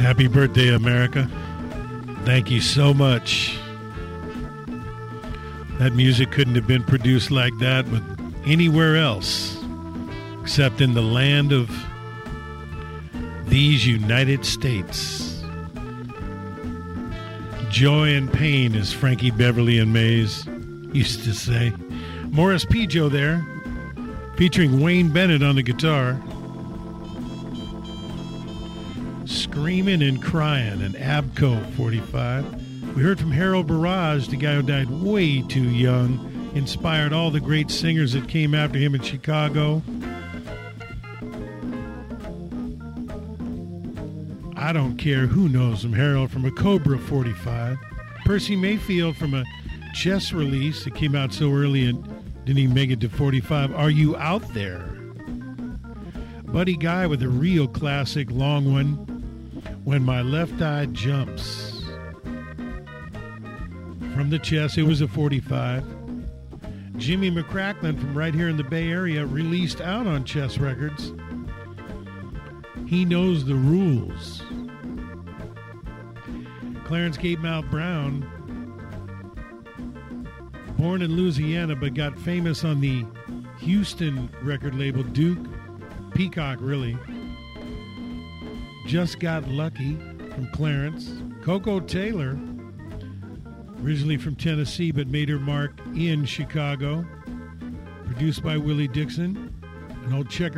Happy birthday, America. Thank you so much. That music couldn't have been produced like that with anywhere else except in the land of these United States. Joy and pain, as Frankie Beverly and Mays used to say. Morris Pijo there, featuring Wayne Bennett on the guitar. Screaming and Crying, an Abco 45. We heard from Harold Barrage, the guy who died way too young, inspired all the great singers that came after him in Chicago. I Don't Care Who Knows Him, Harold from a Cobra 45. Percy Mayfield from a Chess release that came out so early and didn't even make it to 45. Are You Out There? Buddy Guy with a real classic long one, When My Left Eye Jumps. From the Chess, it was a 45. Jimmy McCracklin from right here in the Bay Area, released out on Chess Records. He Knows the Rules. Clarence Gatemouth Brown, born in Louisiana but got famous on the Houston record label, Duke Peacock, really. Just Got Lucky from Clarence. Coco Taylor, originally from Tennessee but made her mark in Chicago. Produced by Willie Dixon, an old checker